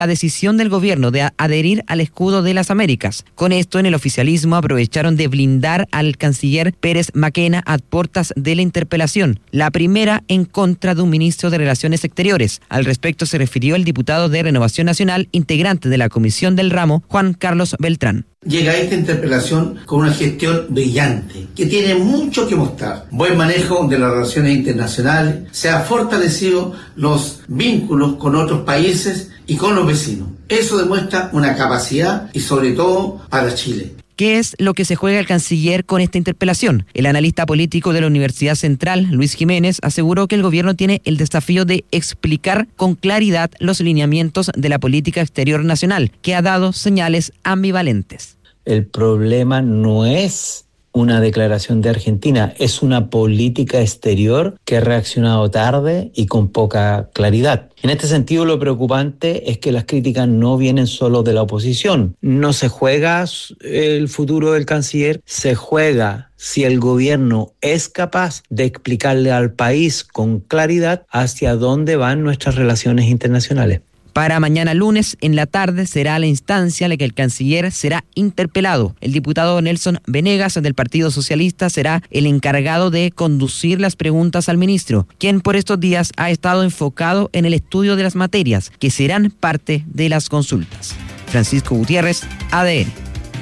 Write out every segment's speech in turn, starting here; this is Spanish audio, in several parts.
la decisión del gobierno de adherir al escudo de las Américas. Con esto, en el oficialismo aprovecharon de blindar al canciller Pérez Mackenna a puertas de la interpelación, la primera en contra de un ministro de Relaciones Exteriores. Al respecto se refirió el diputado de Renovación Nacional, integrante de la comisión del ramo, Juan Carlos Beltrán. Llega esta interpelación con una gestión brillante, que tiene mucho que mostrar. Buen manejo de las relaciones internacionales, se han fortalecido los vínculos con otros países y con los vecinos. Eso demuestra una capacidad y sobre todo para Chile. ¿Qué es lo que se juega el canciller con esta interpelación? El analista político de la Universidad Central, Luis Jiménez, aseguró que el gobierno tiene el desafío de explicar con claridad los lineamientos de la política exterior nacional, que ha dado señales ambivalentes. El problema no es una declaración de Argentina, es una política exterior que ha reaccionado tarde y con poca claridad. En este sentido, lo preocupante es que las críticas no vienen solo de la oposición. No se juega el futuro del canciller, se juega si el gobierno es capaz de explicarle al país con claridad hacia dónde van nuestras relaciones internacionales. Para mañana lunes, en la tarde, será la instancia en la que el canciller será interpelado. El diputado Nelson Venegas del Partido Socialista será el encargado de conducir las preguntas al ministro, quien por estos días ha estado enfocado en el estudio de las materias que serán parte de las consultas. Francisco Gutiérrez, ADN.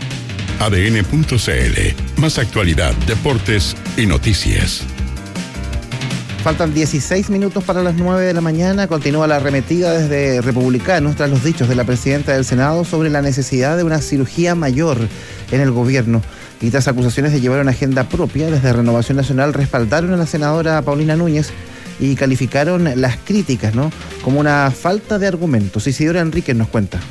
ADN.cl. Más actualidad, deportes y noticias. Faltan 16 minutos para las 9 de la mañana. Continúa la arremetida desde Republicanos tras los dichos de la presidenta del Senado sobre la necesidad de una cirugía mayor en el gobierno. Y tras acusaciones de llevar una agenda propia, desde Renovación Nacional respaldaron a la senadora Paulina Núñez y calificaron las críticas, como una falta de argumentos. Isidora Enríquez nos cuenta.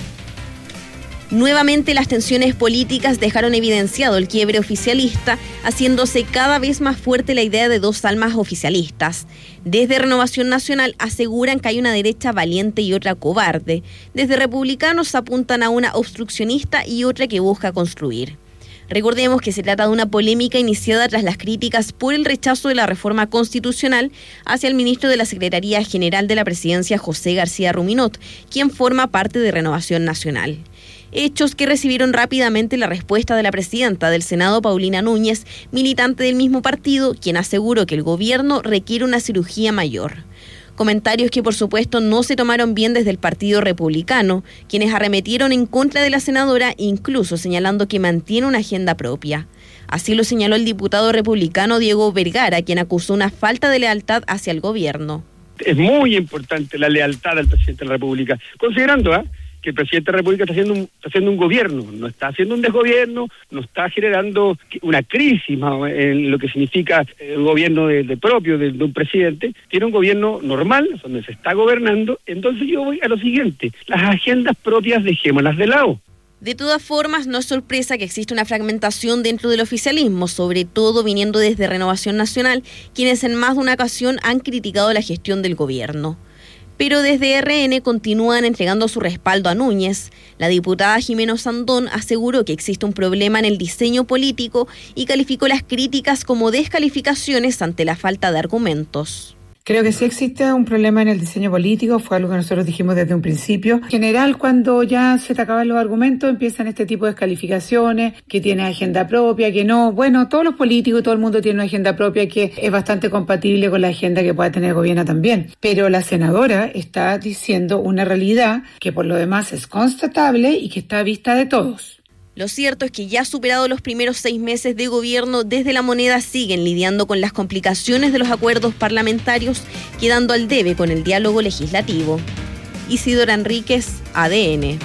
Nuevamente las tensiones políticas dejaron evidenciado el quiebre oficialista, haciéndose cada vez más fuerte la idea de dos almas oficialistas. Desde Renovación Nacional aseguran que hay una derecha valiente y otra cobarde. Desde Republicanos apuntan a una obstruccionista y otra que busca construir. Recordemos que se trata de una polémica iniciada tras las críticas por el rechazo de la reforma constitucional hacia el ministro de la Secretaría General de la Presidencia, José García Ruminot, quien forma parte de Renovación Nacional. Hechos que recibieron rápidamente la respuesta de la presidenta del Senado, Paulina Núñez, militante del mismo partido, quien aseguró que el gobierno requiere una cirugía mayor. Comentarios que por supuesto no se tomaron bien desde el Partido Republicano, quienes arremetieron en contra de la senadora, incluso señalando que mantiene una agenda propia. Así lo señaló el diputado republicano Diego Vergara, quien acusó una falta de lealtad hacia el gobierno. Es muy importante la lealtad del presidente de la República, considerando que el presidente de la República está haciendo un gobierno, no está haciendo un desgobierno, no está generando una crisis en lo que significa el gobierno de un presidente. Tiene un gobierno normal, donde se está gobernando. Entonces yo voy a lo siguiente: las agendas propias dejémoslas de lado. De todas formas, no es sorpresa que existe una fragmentación dentro del oficialismo, sobre todo viniendo desde Renovación Nacional, quienes en más de una ocasión han criticado la gestión del gobierno. Pero desde RN continúan entregando su respaldo a Núñez. La diputada Jimena Sandón aseguró que existe un problema en el diseño político y calificó las críticas como descalificaciones ante la falta de argumentos. Creo que sí existe un problema en el diseño político, fue algo que nosotros dijimos desde un principio. En general, cuando ya se te acaban los argumentos, empiezan este tipo de descalificaciones, que tiene agenda propia, que no. Bueno, todos los políticos, todo el mundo tiene una agenda propia que es bastante compatible con la agenda que pueda tener el gobierno también. Pero la senadora está diciendo una realidad que por lo demás es constatable y que está a vista de todos. Lo cierto es que ya superado los primeros 6 meses de gobierno, desde La Moneda siguen lidiando con las complicaciones de los acuerdos parlamentarios, quedando al debe con el diálogo legislativo. Isidora Enríquez, ADN.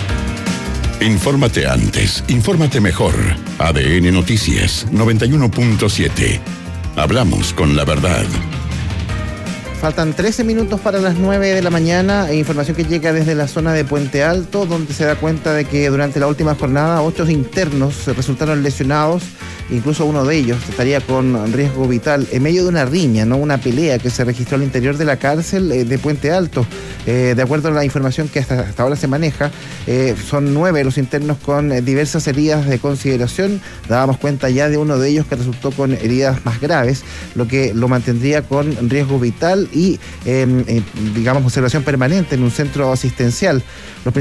Infórmate antes, infórmate mejor. ADN Noticias 91.7. Hablamos con la verdad. Faltan 13 minutos para las 9 de la mañana. Información que llega desde la zona de Puente Alto, donde se da cuenta de que durante la última jornada 8 internos resultaron lesionados. Incluso uno de ellos estaría con riesgo vital en medio de una riña, una pelea que se registró al interior de la cárcel de Puente Alto. De acuerdo a la información que hasta ahora se maneja, son 9 los internos con diversas heridas de consideración. Dábamos cuenta ya de uno de ellos que resultó con heridas más graves, lo que lo mantendría con riesgo vital. y, digamos, observación permanente en un centro asistencial. Los